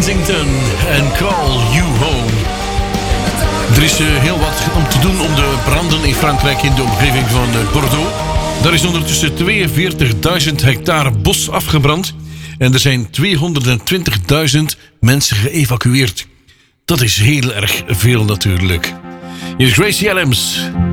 Kensington en Call You Home. Er is heel wat om te doen om de branden in Frankrijk in de omgeving van Bordeaux. Daar is ondertussen 42.000 hectare bos afgebrand. En er zijn 220.000 mensen geëvacueerd. Dat is heel erg veel natuurlijk. Hier is Gracie Adams.